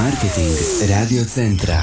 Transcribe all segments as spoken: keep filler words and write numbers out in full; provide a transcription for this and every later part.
Marketing Radio Centra.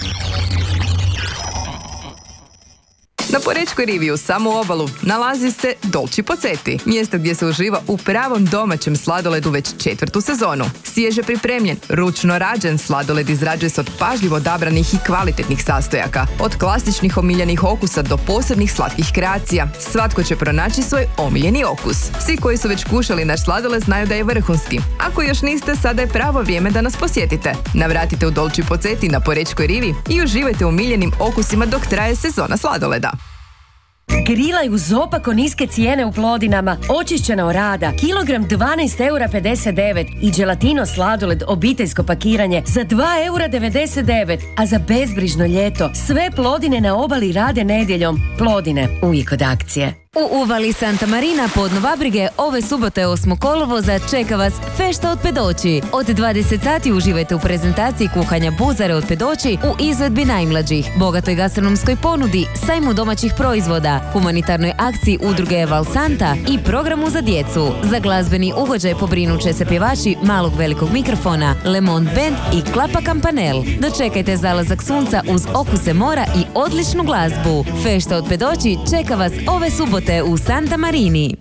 Na Porečkoj rivi uz samu obalu nalazi se Dolci Poceti, mjesto gdje se uživa u pravom domaćem sladoledu već četvrtu sezonu. Svježe pripremljen, ručno rađen sladoled izrađuje se od pažljivo odabranih i kvalitetnih sastojaka. Od klasičnih omiljenih okusa do posebnih slatkih kreacija, svatko će pronaći svoj omiljeni okus. Svi koji su već kušali naš sladoled znaju da je vrhunski. Ako još niste, sada je pravo vrijeme da nas posjetite. Navratite u Dolci Poceti na Porečkoj rivi i uživajte u omiljenim okusima dok traje sezona sladoleda. Grilaj uz opako niske cijene u Plodinama, očišćena orada, kilogram dvanaest eura pedeset devet i Gelatino sladoled obiteljsko pakiranje za dva eura devedeset devet, a za bezbrižno ljeto sve Plodine na obali rade nedjeljom. Plodine, uvijek od akcije. U uvali Santa Marina pod Novabrige ove subote osmog kolovoza čeka vas fešta od Pedoći. Od dvadeset sati uživajte u prezentaciji kuhanja buzare od Pedoći u izvedbi najmlađih, bogatoj gastronomskoj ponudi, sajmu domaćih proizvoda, humanitarnoj akciji udruge Val Santa i programu za djecu. Za glazbeni ugođaj pobrinut će se pjevači Malog velikog mikrofona, Le Monde Band i Klapa Kampanel. Dočekajte zalazak sunca uz okuse mora i odličnu glazbu. Fešta od Pedoći čeka vas ove subote u Santa Marini.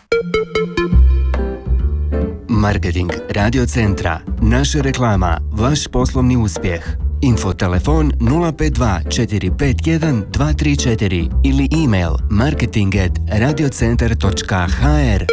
Marketing Radio Centra. Naša reklama. Vaš poslovni uspjeh. Info telefon nula pet dva četiri pet jedan dva tri četiri ili email marketing at radiocentar točka h r.